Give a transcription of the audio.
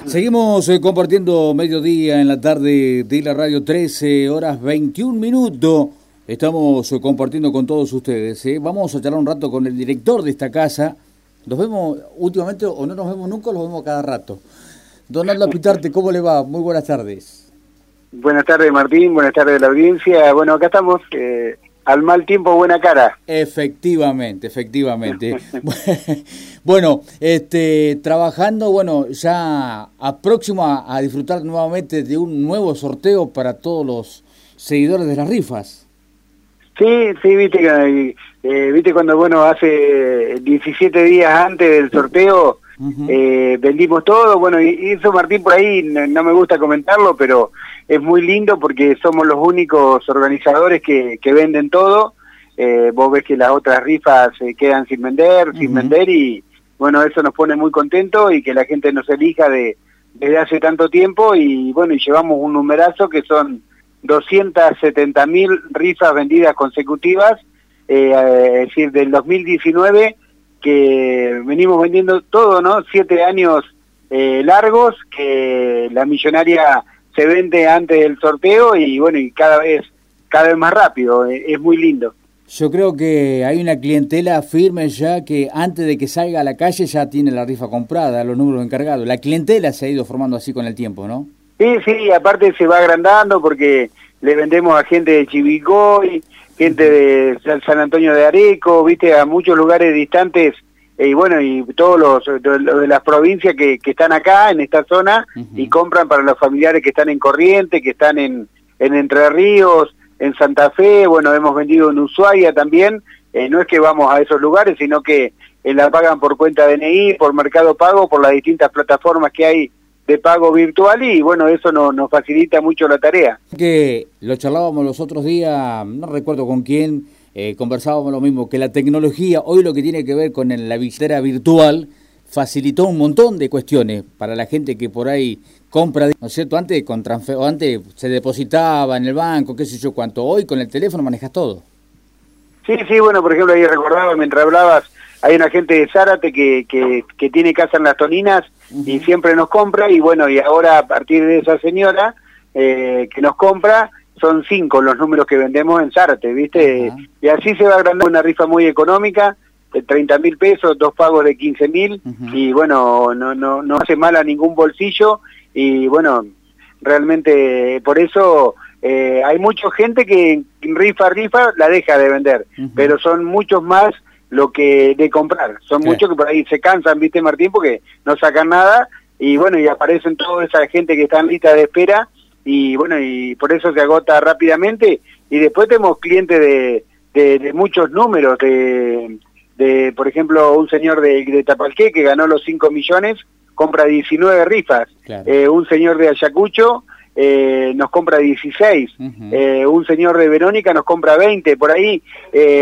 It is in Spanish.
Seguimos compartiendo mediodía en la tarde de la radio, 13 horas 21 minutos. Estamos compartiendo con todos ustedes. Vamos a charlar un rato con el director de esta casa. Nos vemos últimamente o no nos vemos nunca, los vemos cada rato. Don Aldo Pitarte, ¿cómo le va? Muy buenas tardes. Buenas tardes, Martín. Buenas tardes a la audiencia. Bueno, acá estamos. Al mal tiempo, buena cara. Efectivamente. Bueno, trabajando, ya próximo a disfrutar nuevamente de un nuevo sorteo para todos los seguidores de las rifas. Sí, viste cuando, hace 17 días antes del sorteo, vendimos todo, y eso, Martín, por ahí no me gusta comentarlo, pero es muy lindo porque somos los únicos organizadores que venden todo. Vos ves que las otras rifas se quedan sin vender y eso nos pone muy contentos y que la gente nos elija desde hace tanto tiempo y llevamos un numerazo que son 270.000 rifas vendidas consecutivas, es decir, del 2019 que venimos vendiendo todo, ¿no? 7 años largos que la millonaria se vende antes del sorteo y cada vez más rápido, es muy lindo. Yo creo que hay una clientela firme ya que antes de que salga a la calle ya tiene la rifa comprada, los números encargados. La clientela se ha ido formando así con el tiempo, ¿no? Sí, aparte se va agrandando porque le vendemos a gente de Chivilcoy, gente de San Antonio de Areco, viste, a muchos lugares distantes, y todos los de las provincias que están acá en esta zona y compran para los familiares que están en Corrientes, que están en Entre Ríos, en Santa Fe, hemos vendido en Ushuaia también. No es que vamos a esos lugares, sino que la pagan por cuenta DNI, por Mercado Pago, por las distintas plataformas que hay de pago virtual y eso nos facilita mucho la tarea. Que lo charlábamos los otros días, no recuerdo con quién, conversábamos lo mismo, que la tecnología, hoy lo que tiene que ver con la billetera virtual, facilitó un montón de cuestiones para la gente que por ahí compra, ¿no es cierto? Antes se depositaba en el banco, qué sé yo cuánto, hoy con el teléfono manejas todo. Sí, por ejemplo, ahí recordaba, mientras hablabas, hay una gente de Zárate que tiene casa en Las Toninas y siempre nos compra, y ahora a partir de esa señora que nos compra, son 5 los números que vendemos en Zárate, ¿viste? Y así se va agrandando una rifa muy económica, de 30.000 pesos, 2 pagos de 15.000, y no hace mal a ningún bolsillo, y realmente por eso hay mucha gente que rifa la deja de vender, pero son muchos más lo que de comprar, son muchos que por ahí se cansan, ¿viste, Martín? Porque no sacan nada, y y aparecen toda esa gente que está en lista de espera, y por eso se agota rápidamente, y después tenemos clientes de muchos números, de por ejemplo, un señor de Tapalqué que ganó los 5 millones, compra 19 rifas, claro. Un señor de Ayacucho nos compra 16, un señor de Verónica nos compra 20, por ahí